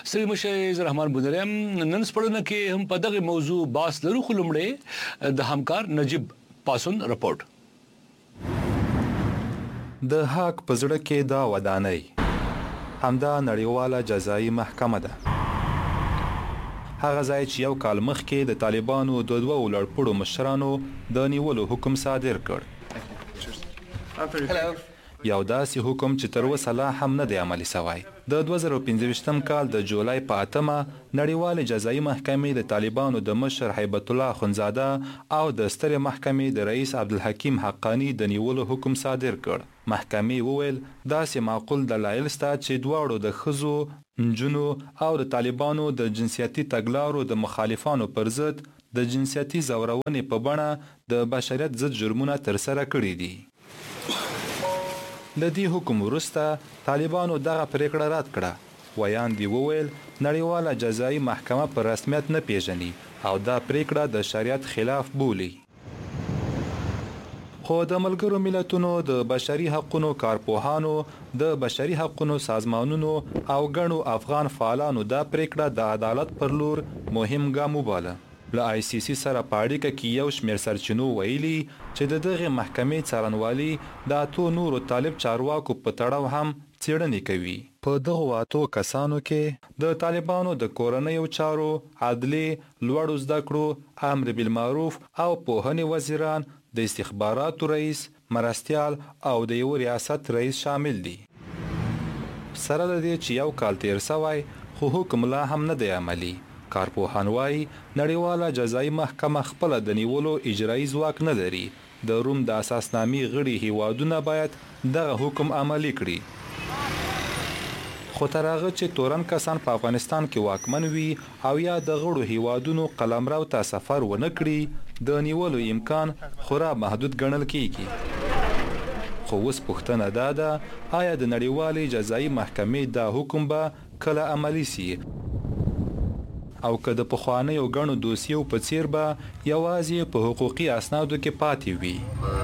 ستړي مشه رحمان بودرم نن سپړنه کې هم په دغه موضوع باس لرو خلمړې د همکار نجیب پاسون رپورت د حق په زړه کې دا ودانۍ همدا نړیواله جزایي محکمه ده. هغه ځای چې یو کال مخکې د طالبانو د دوو لړپوړو مشرانو د نیولو حکم صادر کړ. یو داسې حکم چې تر اوسه لا هم نه دی عملي سوی. د 2015 کال د جولای په 8 نړیوالې جزایي محکمې د طالبانو د مشر هیبت الله اخندزاده او د سترې محکمې د رئیس عبدالحکیم حقانی د نیولو حکم صادر کړ. محکمې وویل داسې معقول دلایل شته چې دواړو د ښځو، نجونو او د طالبانو د جنسیتي تګلارو د مخالفانو پر ضد د جنسیتي ځورونې په بڼه د بشریت ضد جرمونه ترسره کړي دي. له دې حکم وروسته طالبانو دغه پریکړه رد کړه. ویاندې وویل نړیواله جزایي محکمه په رسمیت نه پیژني او دا پریکړه د شریعت خلاف بولي. خو د ملګرو ملتونو د بشري حقوقو کارپوهانو، د بشري حقوقو سازمانونو او ګڼو افغان فعالانو دا پریکړه د عدالت پر لور مهم ګام وباله. له آی سی سی سره په اړیکه کې یو شمېر سرچینو ویلي چې د دغې محکمې څارنوالي د اتو نورو طالب چارواکو په تړاو هم څېړنې کوي. په دغو اتو کسانو کې د طالبانو د کورنیو چارو، عدلي، لوړو زده کړو، امر بالمعروف او پوهنې وزیران، د استخباراتو رئیس، مرستیال او د یو ریاست رئیس شامل دي. سره له دې چې یو کال تیر سوی خو حکم لا هم نه دی عملي. کارپوهان وایي نړیواله جزایي محکمه خپله د نیولو اجرایي ځواک نه لري. د روم د اساسنامې غړي هیوادونه باید دغه حکم عملي کړي. خو تر هغه چې تورن کسان په افغانستان کې واکمن وي او یا د غړو هیوادونو قلمرو ته سفر ونه کړي د نیولو امکان خورا محدود ګڼل کیږي. خو اوس پوښتنه دا ده آیا د نړیوالې جزایي محکمې دا حکم به کله عملي سي او که د پخوانیو ګڼو دوسیو په څیر به یوازې په حقوقي اسنادو کې پاتې وي.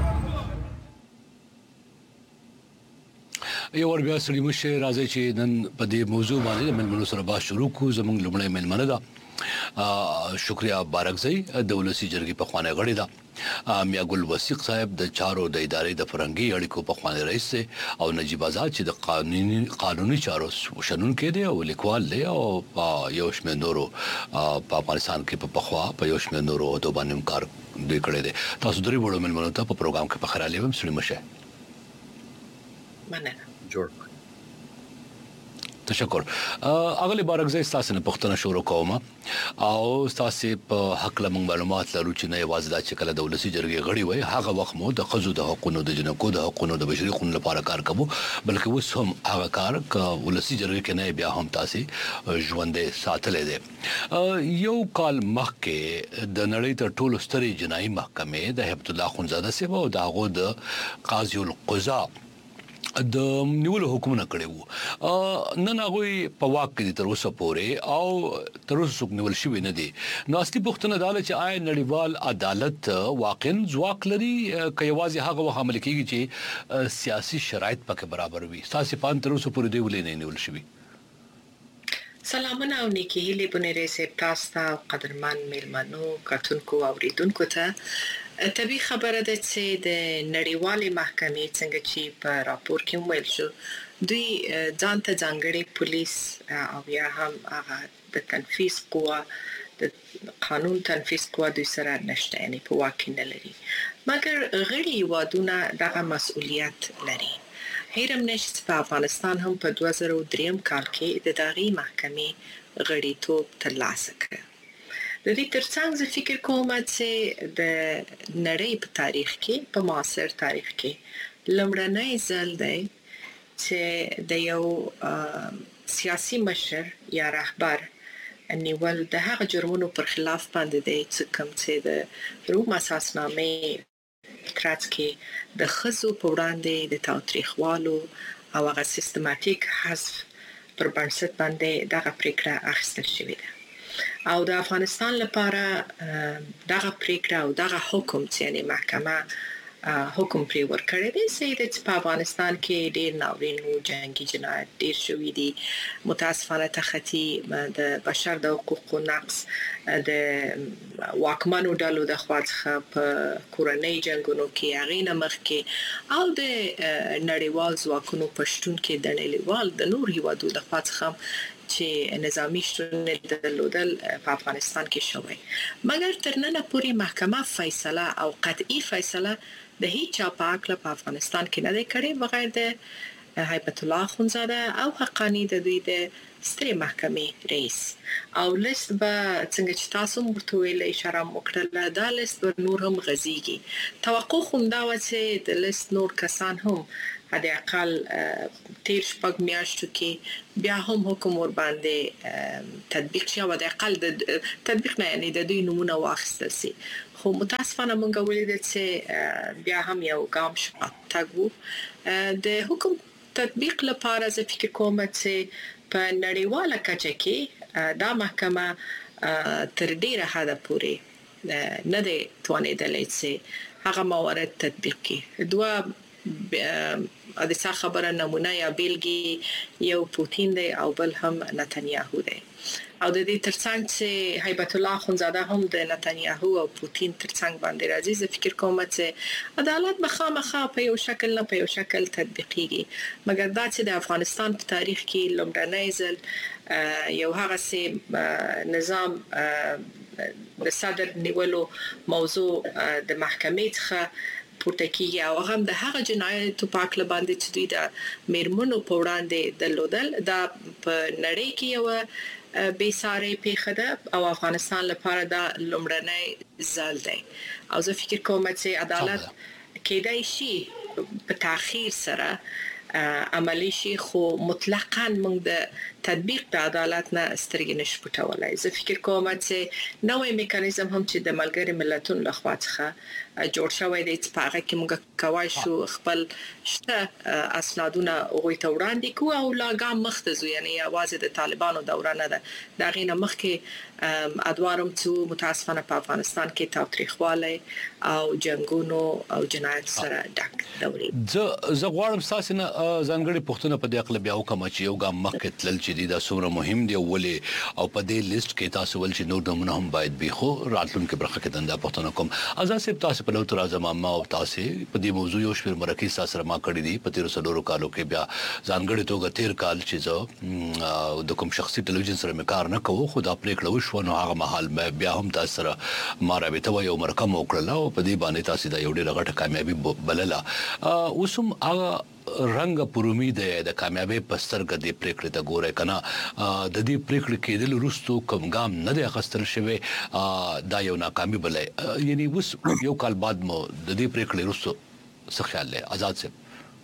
یو ور بیا ستړي مشه راځي چې نن په دې موضوع باندې د ملمنو سره باس شروع کو. زموږ لومړی ملمنه ده شکریا بارکزئی د ولسی جرګې په خوانه غړي ده. میا ګل وثیق صاحب د چارو د ادارې د فرنګي اړیکو په خوانه رئیس او نجیب آزاد چې د قانوني چارو شنن کې دي او لیکوال دی او یو شمېر نورو په افغانستان کې په پخوا په یو شمېر نورو د باندې کار دوی کړی دی. تاسو درې وړو ملمنو ته په پروګرام کې په خراله وم ستړي مشه. مننه. جوړ تشکر. اغلی بارکزئی تاسو نه پښتنه شروع کوم او تاسو په حق له معلومات لرو چې نه یوازې دا چې کله د ولسی جرګې غړي وي هغه وخت مو د قضو د حقوقو د جنکو د حقوقو د بشري حقوقو لپاره کار کوو بلکې اوس هم هغه کار ک ولسی جرګې کې نه بیا هم تاسو ژوندې ساتلې دي. یو کال مخکې د نړۍ تر ټولو سترې جنایي محکمې د هیبت الله اخندزاده سیمه او دغه د قاضي القضا د نیولو حکومت کړي وو. نن هغه په واک کې تر اوسه پورې او تر اوسه څوک نیول شوی نه دي. نو اصلي پوښتنه دا ده چې آیا نړیوال عدالت واقعا ځواک لري که یوازې هغه وخت عمل کیږي چې سیاسي شرایط پکې برابر وي؟ تاسو په تر اوسه پورې دی ولې نه نیول شوی؟ سلامونه او نیکی هیلې بنره سپ تاسو قدرمن میلمنو کتونکو او ریدونکو ته. طبي خبره ده چې د نړیوالې محکمې څنګه چې په راپور کې ویل شو دوی ځان ته ځانګړي پولیس او یا هم هغه د تنفيذ قوه د قانون تنفيذ قوه دوی سره نشته، یعنی په واکې نه لري، مګر غړي هیوادونه دغه مسؤلیت لري. هیرم نشته په افغانستان هم په 2003 کال کې د دغه محکمې غړیتوب ترلاسه کړ. د دې ترڅنګ زه فکر کوم چې د نړۍ په تاریخ کې په معاصر تاریخ کې لومړنی ځل دی چې د یو سیاسي مشر یا رهبر نیول د هغه جرمونو پر خلاف باندې دی چې کوم چې د روم اساسنامې ترڅ کې د خزو په وړاندې د تاوتریخوالو او هغه سیستماتیک حذف پر بنسټ باندې دغه پریکړه اخیستل شوې ده. او د افغانستان لپاره دغه پریکړه او دغه حکم چې یعنی محکمه حکم پرې ورکړی دی چې په افغانستان کې ډېر ناورین جنگي جنایت ډېر شوې دي متاسفانه تخطي د بشر د حقوقو نقض د واکمنو ډلو د خوا څخه په کورنۍ جنگونو کې هغه نمخ کې او د نړیوال ځواکونو پښتون کې د نړیوال د نور هیوادو د خوا څخه چې نظامی شتون درلودل په افغانستان کې شوی مګر تر نن پورې محکمه فیصله او قطعي فیصله د هیڅ چا په اړه په افغانستان کې نه ده کړې بغیر د هیبت الله اخوندزاده او حقانی د دوی د سترې محکمې رئیس او لیست به څنګه چې تاسو ورته ویل اشاره وکړه دا لیست نور هم غزيږي توقع هم دا و چې د لیست نور کسان هم د اقل تیر شپږ میاشتو کې بیا هم حکم ور باندې تطبیق شي او د اقل د تطبیق نه یعنی د دوی نمونه واخیستل شي خو متاسفانه مونږ ولیدل چې بیا هم یو ګام شپه د حکم تطبیق لپاره زه فکر کوم چې په نړیواله کچه کې دا محکمه تر ډیره حد پورې نه ده توانیدلې چې هغه موارد تطبیق کړي دوه د څه خبره نمونه یا بیلګي یو پوتین دی او بل هم نتنیاهو دی او د دې ترڅنګ چې هیبت الله اخوندزاده هم د نتنیاهو او پوتین ترڅنګ باندې راځي زه فکر کوم چې عدالت مخامخ په یو شکل نه په یو شکل تطبیقيږي مګر دا چې د افغانستان په تاریخ کې لومړنی ځل یو هغه سي نظام د صدر نیولو موضوع د محکمې څخه پورته کیږي او هغه د هغه جنایتو په اړه باندې چې دوی د میرمنو په وړاندې درلودل دا په نړۍ کې یو بیساري پیښه ده او افغانستان لپاره دا لومړنی ځل دی او زه فکر کوم چې عدالت کېدای شي په تاخير سره عملی شي خو مطلقاً موږ د تطبیق د عدالت نه سترګې نشو پټولای زه فکر کوم چې نوې میکانیزم هم چې د ملګری ملتونو لخوا څخه جوړ شوی دی چې په هغه کې موږ کوای شو خپل شته اسنادونه وګورئ ته وړاندې کوو او لا ګام مخته ځو یعنی اواز د طالبانو دوره نه ده دا غینه مخکې ادوارم چې متاسفانه په افغانستان کې تاریخواله او جنگونو او جنایت سره ډک دوري زه غواړم تاسو نه ځانګړي پښتون په دې اقل بیا وکم چې یو ګام مخکې تلل چې دا څومره مهم دی ولې او په دې لیست کې تاسو ول چې نور نمونه هم باید به خو راتلونکو برخه کې دنده پښتون کوم ازاسب تاسو په لوتر اعظم ما او تاسو په دې موضوع یو شپږ مرکز سره ما کړی دی په 13 کالو کې بیا ځانګړي توګه 13 کال چې زه د کوم شخصي ټلویزیون سره مکار نه کوم خو دا پریکړه وشو نو هغه محل بیا هم تاسو سره ما رابطه یو مرکم وکړه او په دې باندې تاسو دا یو ډېر غټه کامیابی بلله اوسم هغه رنګ پر امید د کامیابی په سترګه د پریکړې ته ګورای کنه د دې پریکړې کېدل وروسته کوم ګام نه دی اخستل شوی دا یو ناکامي بلې یعنی اوس یو کال بعد مو د دې پریکړې وروسته څه خیال لري آزاد صاحب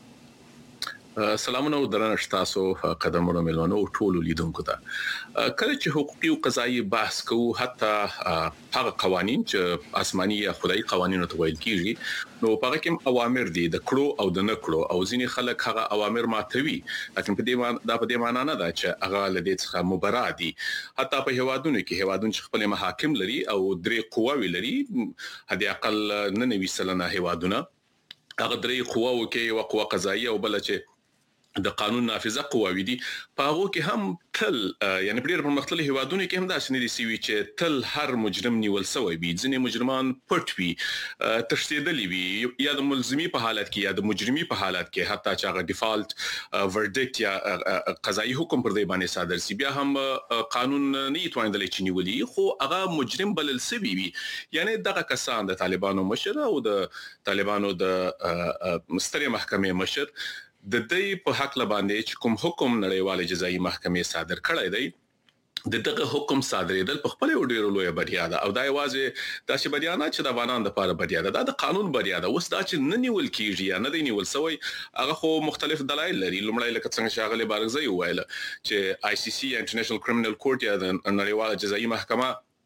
سلامونه درنښت تاسو قدمونو ملونو ټول لیدونکو ته کله چې حقوقي او قضایي بحث کوو حتی هغه قوانين چې آسماني یا خدای قوانینو ته ویل کیږي نو په هغه کې اوامر دي د کړو او د نه کړو او ځینې خلک هغه اوامر ماتوي لکه په دې معنی نه ده چې هغه لدې څخه مبرا دي حتی په هوادونو چې خپل محاکم لري او درې قواوی لري هدي اقل 99% هوادونه هغه درې قواو کې یو قوا قضایي او بل چې د قانون نافذه قواوی دي په هغه کې هم تل یعنی په ډېر پرمختللي هوادونو کې هم دا شنه دي سوي چې تل هر مجرم نیول سوی وي ځینې مجرمان پټ وي تشدیدلی وي یا د ملزمي په حالت کې یا د مجرمي په حالت کې حتی چې هغه ډیفالت ورډکټ یا قضایي حکم پر دی باندې صادر سی بیا هم قانون نه یتوانیدل چې نیولي خو هغه مجرم بلل سوي وي یعنی دغه کسان د طالبانو مشر او د طالبانو د مستری محکمې مشر د دې په حق لباندې چې کوم حکم نړیواله جزایي محکمې صادر کړی دی دغه حکم صادریدل په خپل ډیرو لوی بریا ده او دا یوازې د شبدیانه چې د افغانانو لپاره بریا ده د قانون بریا ده اوس دا چې نه نیول کیږي یا نه دی نیول سوی هغه خو مختلف دلایل لري لومړی لکه څنګه شاغلي بارغزي ویل چې ICC انټرنیشنل کریمینل کورټ یا د نړیواله جزایي محکمه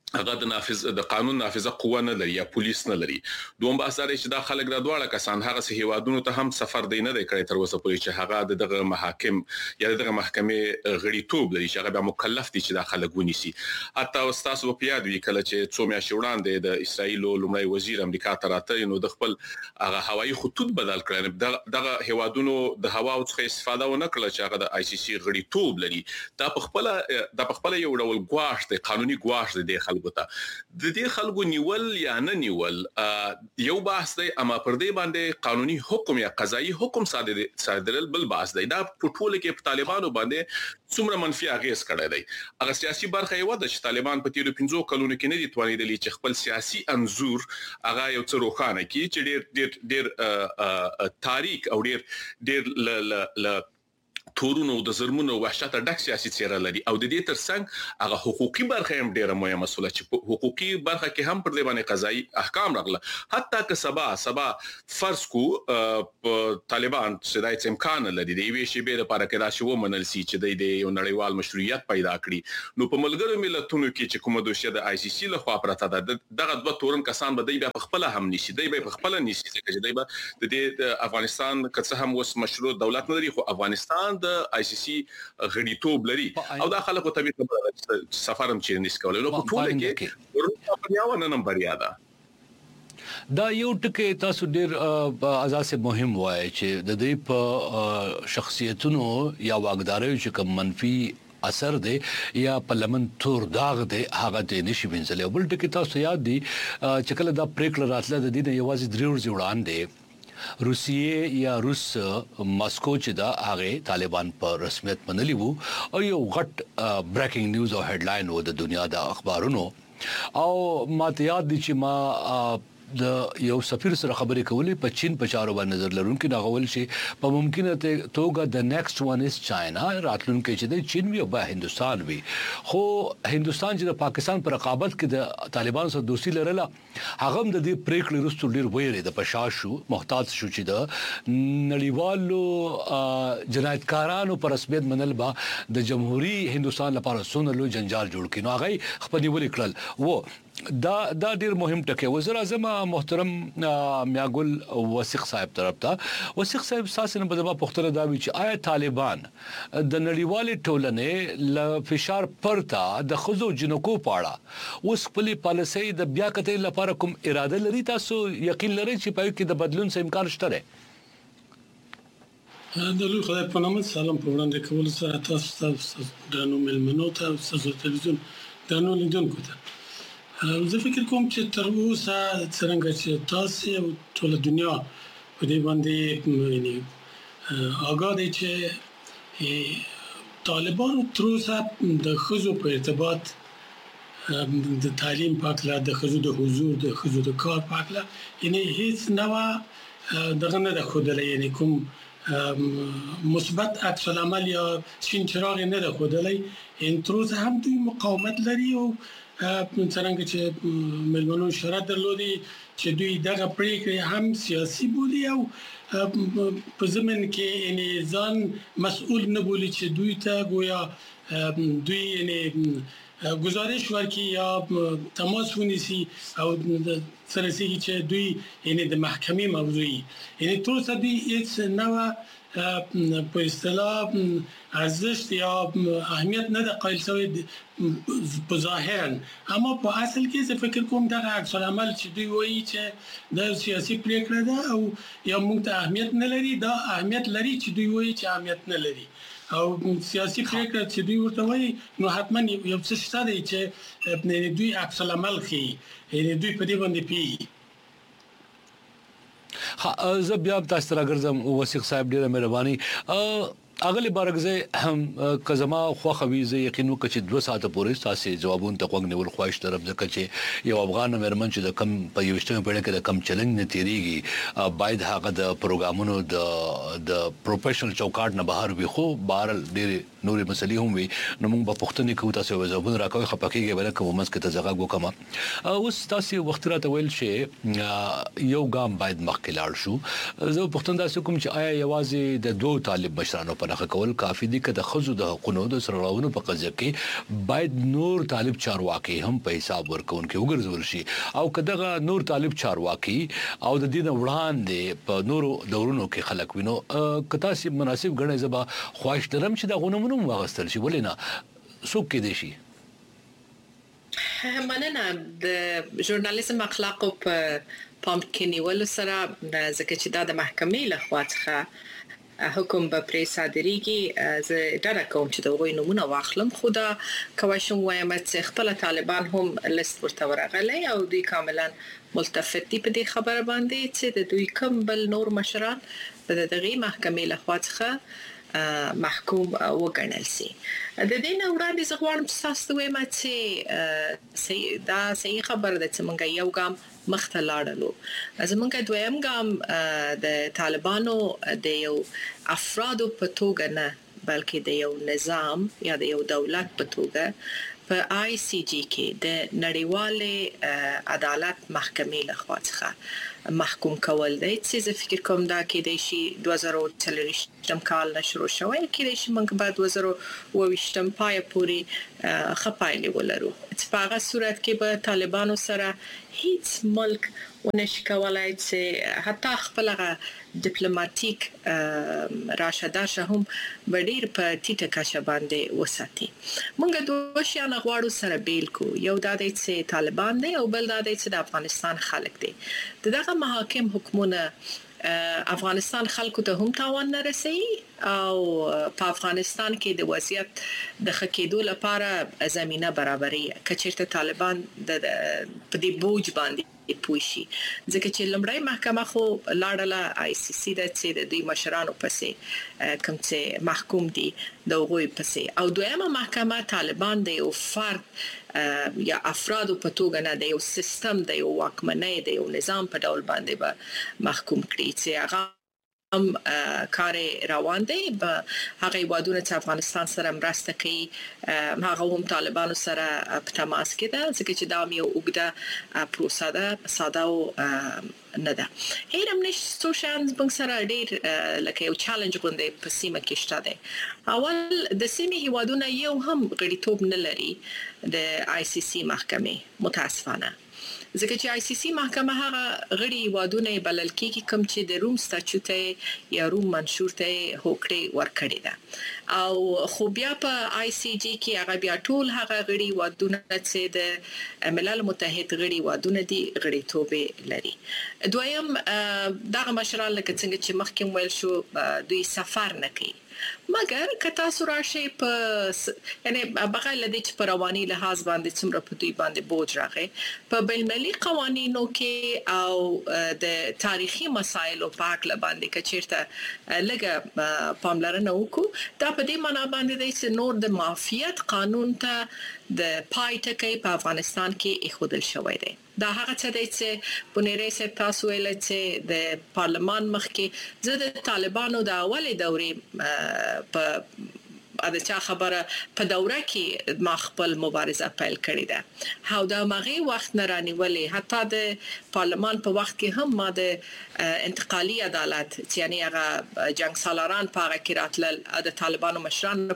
هغه د قانون نافذه قوه نه لري یا پولیس نه لري. دوم به اثر چې دا خلک را دواړه کسان هغه سه هیوادونو ته هم سفر دی نه دی کړی تر اوسه پورې چې هغه دغه محاکم یا دغه محکمې غړیتوب لري چې هغه به مکلف دي چې دا خلک ونیسي. حتی استاد په پیاد وی کله چې څو میاشتې وړاندې د اسرایل لومړی وزیر امریکا ته راته نو د خپل هغه هوایي خطوط بدل کړل. دغه هیوادونو د هوا څخه استفاده ونه کړل چې هغه د آی سی سی غړیتوب لري. دا په خپل یو ډول ګواښ دی، قانوني ګواښ دی خلکو ته. د دې خلکو نیول یا نه نیول یو بحث دی، اما پر دې باندې قانوني حکم یا قضایي حکم صادرول بل بحث دی. دا په ټوله کې په طالبانو باندې څومره منفي اغیز کړی دی. هغه سیاسي برخه یو د طالبان په تیرو 15 کلونو کې نه دي توانیدلی چې خپل سیاسي انزور هغه یو څه روښانه کړي چې ډېر تاریخ او ډېر تورونو د زرمونو وحشت ډک سیاسي څیره لري. او د دې ترڅنګ هغه حقوقي برخه هم ډیره مهمه مسله چې حقوقي برخه کې هم پر دې باندې قضایي احکام راغله. حتی که سبا فرض کو طالبان سدایت امکان لري د یوې شی به لپاره کې راشي ومنل سي چې د یو نړیوال مشروعیت پیدا کړي. نو په ملګرو ملتونو کې چې کومه دوشه د آی سی سی له خوا پرته ده دغه دوه تورن کسان به د خپل هم نشي دی به خپل نشي چې دی به د افغانستان کڅ هم وس مشروع دولت نه لري، خو افغانستان د آی سی سی غړیتوب لري او دا خلکو ته به سفرم چې نس کولای. نو په ټول کې ورته په یو نه نمبر یاده دا یو ټکی تاسو ډیر اساسي مهم وای چې د دې په شخصیتونو یا واګداري چې کوم منفي اثر دی یا پارلمان تور داغ دی هغه د نشي بنځلې. بل ټکی تاسو یاد دی چې کله دا پریکړه راتله د دې یوازې درې ورځې وړاندې روسیې یا روس ماسکو چې دا هغه طالبان په رسمیت منلی وو او یو غټ بریکینګ نیوز او هډلاین و د دنیا د اخبارونو. او ماته یاد دي چې ما د یو سفیر سره خبرې کولې په چین په چارو باندې نظر لرونکو دا غول شي په ممکنه توګه د نیکسټ ون از چاینا راتلونکو چې د چین وی او به هندستان وی. خو هندستان چې د پاکستان پر رقابت کې د طالبان سره دوستي لرله هغه هم د دې پریکړې وروسته ډیر ویری د پشاشو محتاط شو چې د نړیوالو جنایتکارانو پر رسمیت منل با د جمهوریت هندستان لپاره سونلو جنجال جوړ کینو هغه خپل نیول کړل. و دا ډیر مهم ټکی. وزیر اعظم محترم میاګل وثیق صاحب طرف ته وثیق صاحب ساسنه په دغه پختره دا وی چې آیا طالبان د نړیوال ټولنې ل فشار پرتا د خزو جنکو پاړه اوس خپل پالیسي د بیا کتل لپاره کوم اراده لري؟ تاسو یقین لرئ چې په کې د بدلون څخه امکان شته؟ د لوی خدای په نامه سلام په وړاندې کول سره تاسو د نو ملمنو ته تاسو تلویزیون د نو لیدونکو ته زه فکر کوم چې تر اوسه څنګه چې تاسو او ټول دنیا په دې باندې یعنی آگاه دي چې طالبان تر اوسه د خزو په ارتباط د تعلیم پاکله د خزو د حضور د خزو د کار پاکله یعنی هیڅ نوع دغه نه د خودلې یعنی کوم مثبت عکس العمل یا شین چراغ نه د خودلې ان تر اوسه هم دوی مقاومت لري او څنګه چې ملمنو شرط درلودي چې دوی دغه پریکړه هم سیاسي بولي او په زمن کې یعنی ځان مسؤل نه بولي چې دوی ته گویا دوی یعنی گزارش ورکړي یا تماس ونیسي او سره سي چې دوی یعنی د محکمې موضوعي یعنی تر څو دوی هیڅ نوع په اصطلاح ارزښت یا اهمیت نه د قایل شوی په ظاهرا، اما په اصل کې زه فکر کوم دغه عکس العمل چې دوی وایي چې د سیاسي پریکړه ده او یا موږ ته اهمیت نه لري، دا اهمیت لري چې دوی وایي چې اهمیت نه لري او سیاسي پریکړه چې دوی ورته وایي نو حتما یو څه شته دی چې دوی عکس العمل کوي یعنی دوی په دې باندې پی. زه بیا تاسو ته راګرځم وثیق صاحب ډیره مهرباني. اغلی بارګزه هم کزما خو خويزه یقینو کچ 2 ساعت پورې تاسو جوابون ته وګ نیول خواهش طرف ځکه چې یو افغان مرمن چې د کم په یوشتمه پیړۍ کې د کم چیلنج نه تیریږي باید هغه د پروګرامونو د پروفیشنل چوکاټ نه بهر وي. خو بهر ډېر نورې مسلې هم وي نو موږ په پښتني کوو تاسو جوابونه راکوي خپکیږي بل کوم مس کې ته ځګه وکما اوس تاسو وخت راته ویل شي یو ګام باید مخکې لاړ شو. زه پښتون تاسو کوم چې آیا یوازې د دوه طالب مشرانو پنهخه کول کافي دي چې د خزو د حقوقو د سرغړونو په قضیه کې باید نور طالب چارواکي هم په حساب ورکون کې وګرځول شي او کداغه نور طالب چارواکي او د دین وړاندې په نورو دورونو کې خلک وینو کتا سي مناسب غنې زبا خواهش درم چې د غونمونو واغستل شي ولینا څوک کې دي شي مننه د ژورنالیزم اخلاق په پام کې نیول سره ځکه چې د محکمې له خوا څخه حکم به پرې صادريږي زه ډاډه کوم چې د غوي نمونه واخلم خدا کوښښ وایم چې خپل طالبان هم لیست ورته ورغلي او دوی کاملا ملتفت دي په دې خبره باندې چې د دوی کوم بل نور مشران د دغه محکمې له خوا څخه محکوم وګڼل شي د دې نه وړاندې زه غواړم چې تاسو ته وایم چې دا صحیح خبره ده چې موږ یو ګام مخته لاړلو زمونږ دویم ګام د طالبانو د یو افرادو په توګه نه بلکې د یو نظام یا د یو دولت په توګه په آی سی جی کې د نړیوالې عدالت محکمې له خوا څخه محکوم کول دی چې زه فکر کوم دا کې د شي 2023 کال نشرو شوی کې د شي موږ بعد 2022 پای پوري خپایلی ولرو چې په هغه صورت کې به طالبانو سره هیڅ ملک ونشي کولای چې حتی خپل ډیپلوماټیک راشداشه هم ډیر په ټیټه کچه باندې وساتي موږ دوه شیان غواړو سره بیل کو یو دا دی چې طالبان دی او بل دا دی چې د افغانستان خلک دی دغه محاکم حکمونه افغانستان خلکو ته هم تاوان نه رسي او په افغانستان کې د وضعیت د خکېدو لپاره زمينه برابري کچېرته طالبان د دې بوج باندې پوښي ځکه چې لمړی محکمه خو لاړله آی سی سی د چې د دوی مشرانو پسې کوم چې محکوم دي د غوي پسې او دویمه محکمه طالبان د یو فرد یا افراد په توګه نه د یو سیستم د یو واکمنۍ د یو نظام په ډول باندې به محکوم کړي چې هغه هم کار روان دی به هغه وادونه چې افغانستان سره مرسته کوي هغه هم طالبانو سره په تماس کې ده ځکه چې دا یو اوږده پروسه ده ساده او نه ده هیرم نشو شانس بنګ سره ډیر لکه یو چیلنج غونډه په سیمه کې شته ده اول د سیمه هیوادونه یو هم غړیتوب نه لري د آی سی سی محکمې متاسفانه ځکه چې آی سی سی محکمه هغه غړي وادونه بلل کېږي کوم چې د روم سټاچوټ یا روم منشور ته هوکړه ورکړي ده او خو بیا په آی سی جی کې هغه بیا ټول هغه غړي وادونه چې د ملل متحد غړي وادونه دي غړي توبه لري دویم دغه مشران لکه څنګه چې مخکې ویل شو دوی سفر نه کوي مګر کتا سوراشي په یعنی بغیر لدی چې پر رواني لحاظ باندې څومره په دوی باندې بوج راغی په بین‌المللي قوانینو کې او د تاریخي مسایلو په اړه باندې کچیرته لګه پاملرنه وکړو دا په دې معنی باندې دی چې نور د معافیت قانون ته د پای ټکی په افغانستان کې اخودل شوی دی دا هغه څه دی چې بنيري سه تاسو ویل چې د پارلمان مخ کې زه د طالبانو د اولې دورې په اده خبره په دوره کې ما خپل مبارزه پیل کړې ده هاو دا مغي وخت نه رانیولې حتی د پارلمان په وخت کې هم ما د انتقالي عدالت یعنی هغه جنگ سالاران په هغه کې راتل د طالبانو مشران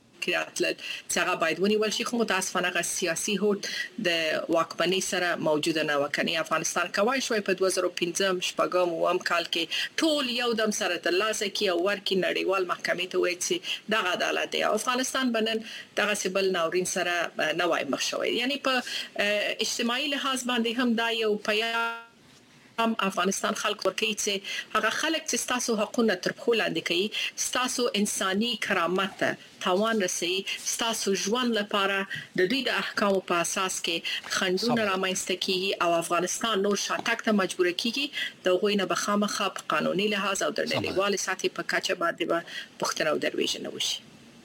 کړل چې هغه باید ونیول شي خو متاسفانه هغه سیاسي هوډ د واکمنۍ سره موجوده نه وکني افغانستان کوي شوی په 2015 شپږم او ام کال کې ټول یو دم سره ترلاسه کی او ورکی نړیوال محکمې ته وایي چې د عدالت دی افغانستان بنن دغه سیبل ناورین سره نه وای مخ شوی یعنی په اجتماعي لحاظ باندې هم دا یو پیام افغانستان خلک ورکوي چې هغه خلک چې تاسو حقوقونه تر خپل لاندې کوي تاسو انساني کرامت تاوان رسي تاسو ژوند لپاره د دوی د احکامو په اساس کې خندونه رامنځته کیږي او افغانستان نور شاتګ ته مجبور کیږي د غوینه بخامخه په قانوني لحاظ او د نړیوال سطح په کچه باندې به پښتنو درویژن وشي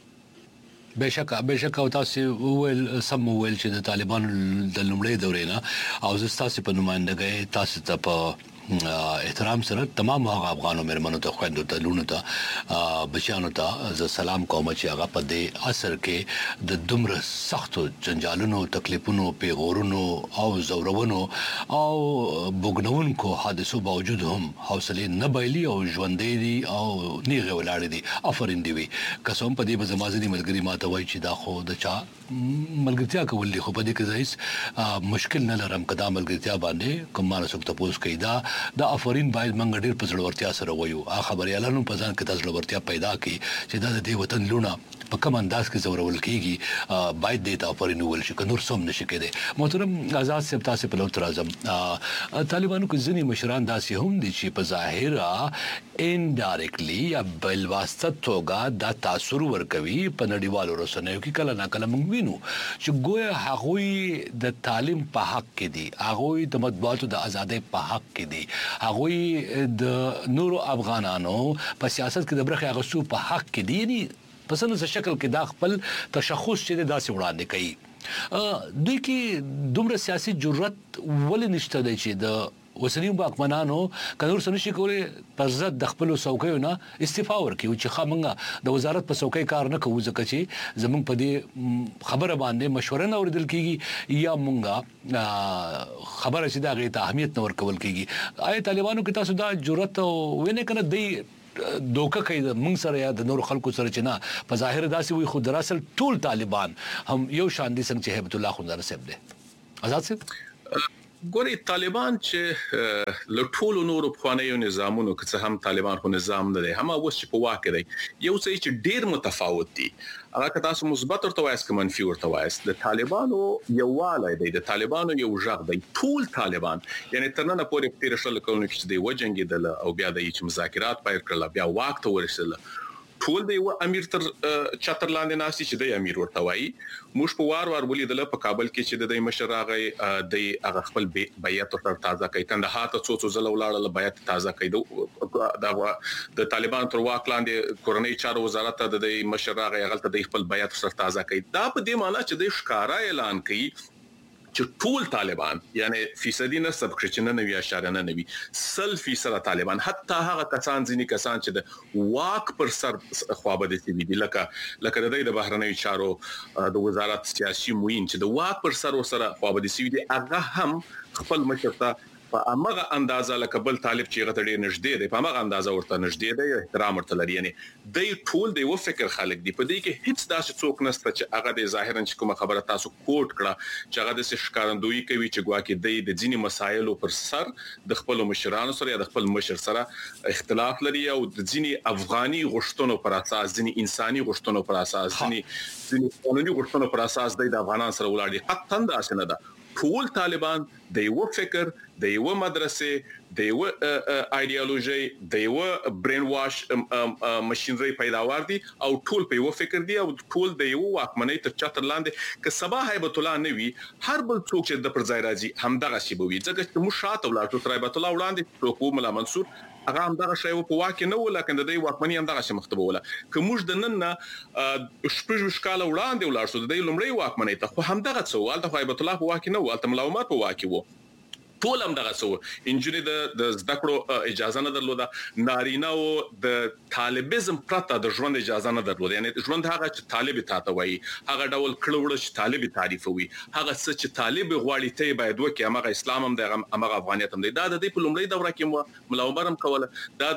بشک او تاسو ول سم ول چې د طالبان د لومړۍ دورې نه او تاسو په نمائندګۍ تاسو ته په احترام سره تمام هغه افغانو مرمنو ته خويندو ته لونو ته بچانو ته ز سلام کوم چې هغه په دې اثر کې د دومره سختو جنجالونو تکلیفونو پیغورونو او زورونو او بوګنونکو حادثو باوجود هم حوصله نه بایلي او ژوندې دي او نیغه ولاړ دي افرین دی وي قسم په دې بزمازني ملګری ماته وای چې دا خو د چا ملګرتیا کول دي خو په دې کې زایس مشکل نه لرم کدا ملګرتیا باندې کوم مانه څوک تاسو کوي دا افرین باید منګ ډیر په ځړورتیا سره وایو خبريالانو په ځان کې تاسو ځړورتیا پیدا کړي چې دا د دې وطن لونه په کوم انداز کې زورول کیږي باید د افرین ول شي کنور سم نشي کېده محترم آزاد صاحب تاسو په لور اعظم طالبانو کې ځنی مشران داسې هم دي چې په ظاهره انډایرکټلی یا بل واسطه توګه دا تاثیر ورکوي په نړیوالو رسنیو کې کله نه کله موږ وینو چې ګویا هغوی د تعلیم په حق کې دي هغوی د مطبوعاتو د ازادۍ په حق کې دي هغوی د نورو افغانانو په سیاست کې د برخه غوښتو په حق کې دي یعنی په څه شکل کې دا خپل تشخص چې داسې وړاندې کوي دوی کې دومره سیاسي جرأت ولې نشته دی چې د وسنیو باکمنانو کنور سن شي کولای پر ضد د خپل څوکیو نه استعفا ورکړي چې خامنګه د وزارت په څوکۍ کار نه کوو ځکه چې زمونږ په دې خبره باندې مشوره نه اوریدل کیږي یا مونږه خبره چې دا غي ته اهمیت نه ورکول کیږي آیا طالبانو کې تاسو دا جرأت ونه کنه دی دوکه کوي د موږ سره یا د نور خلکو سره چې نه په ظاهر داسې وي خو دراصل ټول طالبان هم یو شان دي څنګه چې هیبت الله خوندار صاحب دي آزاد صاحب ګوري طالبان چې له ټولو نورو خوانیو نظامونو کې هم طالبان خو نظام نه دی هم اوس چې په واقع دی یو څه چې ډیر متفاوت دي هغه که تاسو مثبت ورته وایس که منفي ورته وایس د طالبانو یووالی دی د طالبانو یو ژغ دی ټول طالبان یعنی ترنه پورې تیر شل کولو کې د وجنګیدل او بیا د چې مذاکرات پای کړل بیا وخت ورسېل ټول دی و امیر تر چتر لاندې ناشتي چې د امیر ورته وایي موږ په وار ولیدل په کابل کې چې د مشر راغی د هغه خپل بیعت تر تازه کوي کندهار ته څو زله ولاړل بیعت تازه کوي د طالبان تر واک لاندې کورنۍ چارو وزارت د مشر راغی هغه د خپل بیعت تر تازه کوي دا په دې معنی چې د ښکارا اعلان کوي چې ټول طالبان یعنی فیصدي نه سبق چې نه 90.9% طالبان حتی هغه کسان ځینی کسان چې د واک پر سر خوابه دي دي لکه د بهرنیو چارو د وزارت سیاسي موین چې د واک پر سر وسره خوابه دي هغه هم خپل مشرته په هغه اندازه لکه بل طالب چې غته ډیر نږدې دی په هغه اندازه ورته نږدې دی احترام ورته لري یعنی د ټول دی و فکر خلک دی په دې کې هیڅ داسې څوک نشته چې هغه د ظاهرا چې کوم خبره تاسو کوټ کړه چې هغه د ښکارندویي کوي چې ګواکې د ځینی مسایلو پر سر د خپل مشرانو سره یا د خپل مشر سره اختلاف لري او د ځینی افغاني غوښتنو پر اساس ځینی انساني غوښتنو پر اساس ځینی قانوني غوښتنو پر اساس د افغانان سره ولاړ دي حتی دا څنګه ده ټول طالبان د یو فکر د یو مدرسې د یو ایدئولوژي د یو برین واش ماشينري پیداوار دي او ټول په یو فکر دي او ټول د یو واکمنۍ تر چتر لاندې ک سبا هیبت الله نوي هر بل څوک چې د پرځای راځي همدغه شی بوي ځکه چې مو شاته ولاړو تر هیبت الله وړاندې ټوکو ملا منصور هغه همدغه شی په واکه نه ولا کنده د واکمنۍ همدغه شی مختبه ولا ک موږ د نن شپږ شکاله وړاندې ولاړ شو د لومړی واکمنۍ ته خو همدغه څو ولته هیبت الله په واکه نه ولته ملاومات په واکه وو ټول هم دغه سو انجینر د زده کړو اجازه نه درلوده نارینه او د طالبیزم پرته د ژوند اجازه نه درلوده یعنی ژوند هغه چې طالب ته وایي هغه ډول کړوړ چې طالب تعریفوي هغه څه چې طالب غواړي ته باید وکي هغه اسلام هم د هغه افغانیت هم دا د په لومړی دوره کې ملا عمر هم کوله دا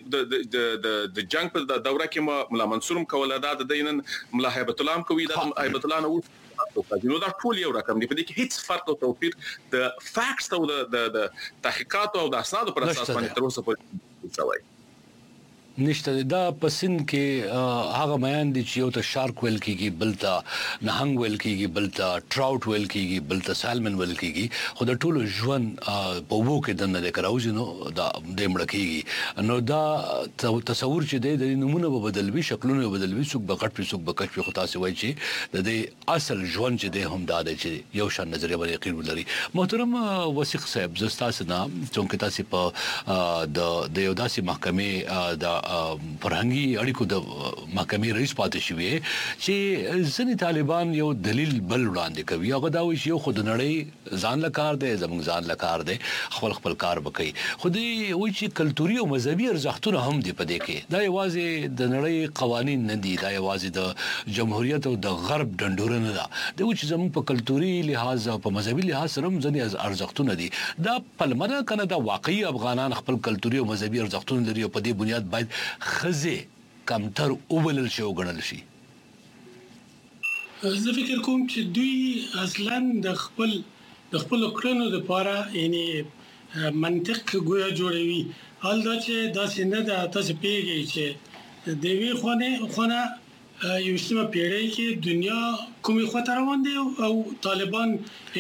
د جنگ په دوره کې ملا منصور هم کوله دا د دینن ملا هیبت الله هم کوي دا هیبت الله نو نو دا ټول یو رقم دی په دې کې هیڅ فرق او توپیر د فاکټس او د تحقیقات او د اسنادو پر اساس باندې تر اوسه پورې څوي نشته دا پسین کې هغه بیان دي چې یو ته شارک ویل کیږي بلتا نهنګ ویل کیږي بلتا ټراوټ ویل کیږي بلتا سالمن ویل کیږي خو د ټولو ژوند په وو کې دنه د کراوځي نو دا د مړ کیږي نو دا تصور چې د نمونه په بدلوي شکلونه بدلوي څوک بغټ په څوک بکټ په خطا سي وای چې د دې اصل ژوند چې د هم دا چې یو شان نظریه باندې یقین ولري محترم وثیق صاحب زستا سنا چې تاسو په د یو داسې محکمې د فرهنګي اړیکو د محکمې رئیس پاتې شوی چې ځینې طالبان یو دلیل بل وړاندې کوي هغه دا وایي چې یو خود نړۍ ځان لکار دی زموږ ځان لکار دی خپل کار وکړي خو دې وایي چې کلتوري او مذهبي ارزښتونه هم دي په دې کې دا یوازې د نړۍ قوانين نه دي دا یوازې د جمهوریت او د غرب ډنډور نه ده د وایي چې زموږ په کلتوري لحاظ او په مذهبي لحاظ سره هم ځینې ارزښتونه دي دا پلمنه کنه دا واقعي افغانان خپل کلتوري او مذهبي ارزښتونه لري او په دې بنیاد باید خزه کمتر وبلل شي او ګڼل شي زه فکر کوم چې دوی اصلا د خپل کړنو لپاره یعنی منطق ګویا جوړوي حال دا چې دا څنګه د تاسو پیږي چې د وی خونه یو سیمه پیړۍ کې دنیا کومي خطر روان دي او طالبان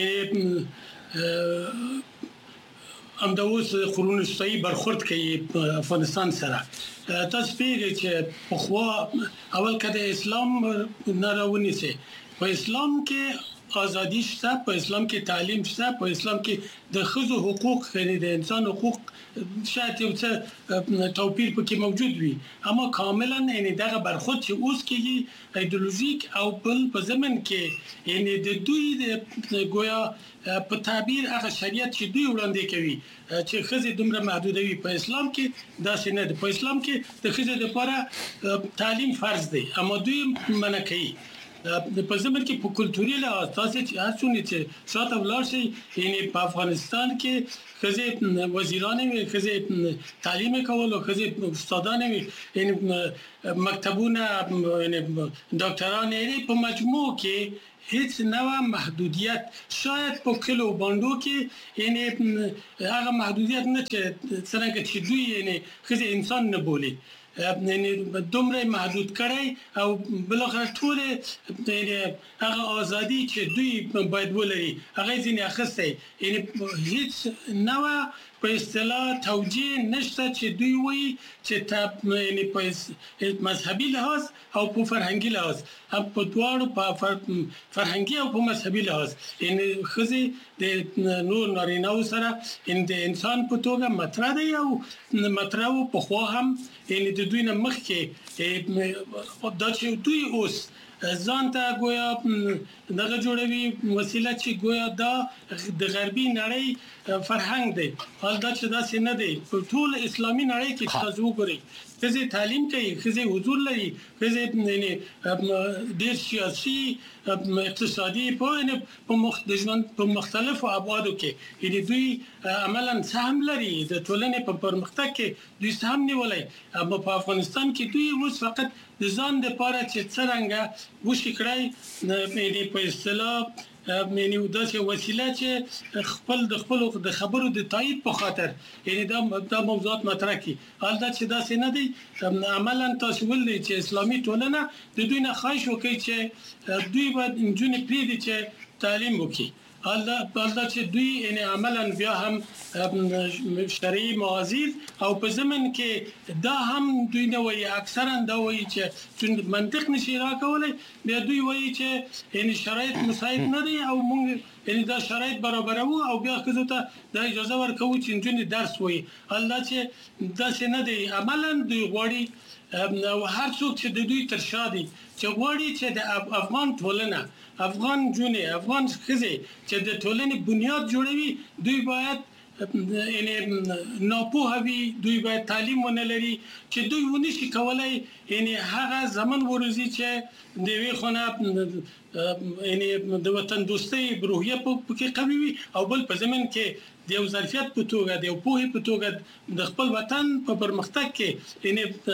امداوس قرون وسطی برخورد کوي په افغانستان سره تاسو پیږي چې په خوا اول کده اسلام نه راونی سي په اسلام کې ازادي شته په اسلام کې تعلیم شته په اسلام کې د خزو حقوق یعنی د انسان حقوق شاید یو څه توپیر پکې موجود وي اما کاملا یعنی دغه برخورد چې اوس کېږي ایدئولوژیک او بل په زمن کې یعنی د دوی د گویا په تعبیر هغه شریعت چې دوی وړاندې کوي چې خزه دومره محدودوي په اسلام کې دا څنګه د په اسلام کې د خزه لپاره تعلیم فرض دی اما دوی منع کوي په زمن کې په کلتوري لحاظ تاسو چې هڅونه چې شاته ولاړ شي یعنی په افغانستان کې خزه وزیران وي خزه تعلیم کول او خزه استادان وي یعنی مکتبونه یعنی ډاکټران یعنی په مجموع کې هیڅ نوع محدودیت شاید په کلو باندو کې یعنی هغه محدودیت نه چې څنګه چې دوی یعنی خزه انسان نه بولي یعنی دومره محدود کړي او بلخره ټول هغه ازادي چې دوی باید ولري هغه ځینې اخستي یعنی هیڅ نوع په اصطلاح توجیه نشته چې دوی وایي چې یعنی په مذهبي لحاظ او په فرهنګي لحاظ هم په دواړو په فرهنګي او په مذهبي لحاظ یعنی خزي د نور نارینه سره د انسان په توګه مطرح دی او مطرح په خوا هم یعنی د دوی نه مخکې دا چې دوی اوس ځان ته گویا دغه جوړوي وسیله چې گویا دا د غربي نړۍ فرهنګ دی حال دا چې دا څنګه دی په ټول اسلامي نړۍ کې تاسو وګورئ خزه تعلیم کوي خزه حضور لري خزه یعنی ډیر سیاسي اقتصادي په مختلفو ابعادو کې یعنی دوی عملاً سهم لري د ټولنې په پرمختګ کې دوی سهم نیولای اما په افغانستان کې دوی اوس فقط د ځان لپاره چې څنګه وشي کړای یعنی په اصطلاح یعنی داسې وسیله چې خپل د خبرو د تایید په خاطر یعنی دا موضوعات مطرح کی حال دا چې داسې نه دی عملاً تاسو ولې چې اسلامي ټولنه د دوی نه خواهش وکړي چې دوی باید انجونې پریدي چې تعلیم وکړي حال دا چې دوی یعنی عملاً بیا هم شرعي موازیر او په زمن کې دا هم دوی نه وایي اکثرا دا وایي چې منطق نشي راکولای بیا دوی وایي چې یعنی شرایط مساعد نه دي او موږ یعنی دا شرایط برابرو او بیا خزو ته د اجازه ورکوي چې انجونې درس وایي حال دا چې دا څه نه دی عملاً دوی غواړي او هر څوک چې د دوی تر شا دي چې غواړي چې د افغان ټولنه افغان جونې افغان خزه چې د ټولنې بنیاد جوړوي دوی باید یعنی ناپوه وي دوی باید تعلیم ونه لري چې دوی ونی شي کولای یعنی هغه زمون ورزي چې د وی خونه یعنی د وطن دوستۍ روحیه په کې قوي وي او بل په زمين کې د یو ظرفیت په توګه د یو پوهې په توګه د خپل وطن په پرمختګ کې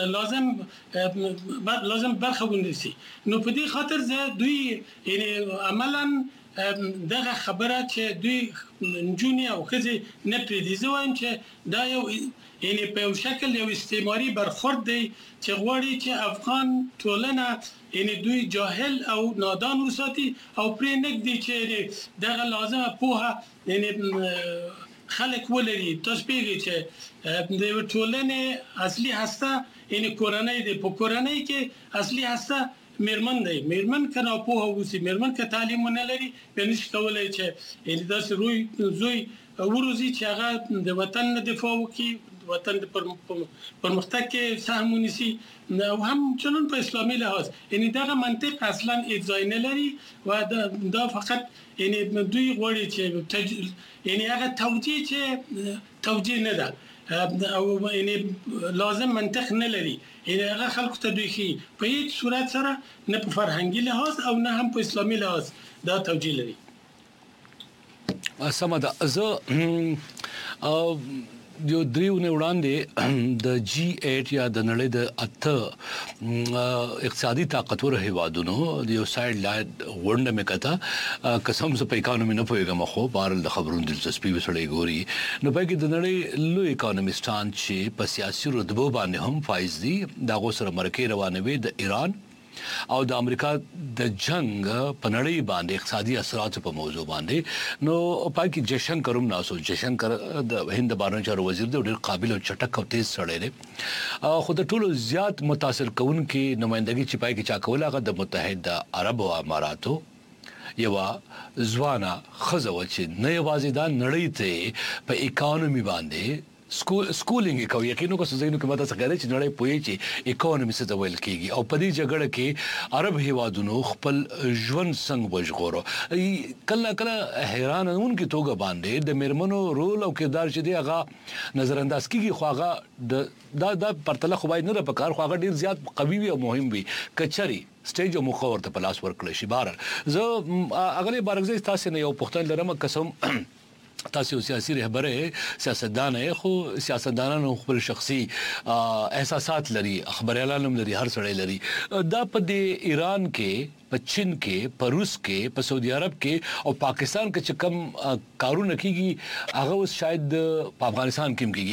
یعنی لازم برخه ونیسي نو په دې خاطر زه دوی یعنی عملاً دغه خبره چې دوی نجونی او خزي نه پریدي زه وایم چې دا یو یعنی په یو شکل یو استعماري برخورد دی چې غواړي چې افغان ټولنه یعنی دوی جاهل او نادان وساتي او پرې نګدي چې دغه لازمه پوهه یعنی خلک ولري تاسو پیږئ چې د ټولنې اصلي هسته یعنی کورنۍ دی په کورنۍ کې اصلي هسته میرمن دی میرمن کنه په هوسي میرمن ک تعلیم نه لري په نش کولای چې یعنی داس روی زوی ورزي چې هغه د وطن دفاع وکي وطن پرمختګ کې سهم ونیسي او هم چنن په اسلامي لحاظ یعنی دا منطق اصلا ځای نه لري و دا فقط یعنی دوی غوړي چې یعنی هغه توجیه نه ده او یعنی لازم منطق نه لري یعنی هغه خلکو ته دوی خي په هیڅ صورت سره نه په فرهنګي لحاظ او نه هم په اسلامي لحاظ دا توجیه لري. سمدا یو دریونه وړاندې د G8 یا د نړۍ د 8 اقتصادي طاقتور هیوادونو د یو سایډ لاین ورنډه مې کته قسم زه په اکانومي نه پوهیږم خو بهرل د خبرونو دلچسپي وسړی ګوري نو په کې د نړۍ لوی اکانومیستان چې په سیاسي رتبو باندې هم فایز دي دا غو سره مرکه روانوي د ایران او د امریکا د جنگ په نړۍ باندې اقتصادي اثرات په موضوع باندې نو پاکي جشن کوم ناسو جشن کر د هند بهرنی چارو وزیر د ډېر قابل او چټک او تیز سړی دی خو د ټولو زیات متاثر کون کې نمائندګي چې پای کې چا کوله هغه د متحده عرب اماراتو یو ځوانه خزه و چې نه یوازې دا نړۍ ته په اکانومي باندې سکولینګ کوي یقینو کو سزینو کې ماته څنګه چې نړۍ پوي چې اکانومي څه ډول کیږي او په دې جګړه کې عرب هیوادونو خپل ژوند څنګه وژغورو کله کله حیرانون کې توګه باندې د مرمنو رول او کردار چې دی هغه نظر انداز کیږي خو هغه دا پرتله خو باید نه پکار خو هغه ډیر زیات قوي او مهم وي کچري سټیج او مخاور ته پلاس ورکړل شي بهر زه اغلی بارګزي تاسو نه یو پښتون لرم قسم تاسو سیاسي رهبره سیاستدان خو سیاستدانانو خپل شخصي احساسات لري خبريالان هم لري هر سړی لري دا په د ایران کې په چین کې په روس کې په سعودي عرب کې او پاکستان کې چې کم کارونه کیږي هغه شاید په افغانستان کې کیږي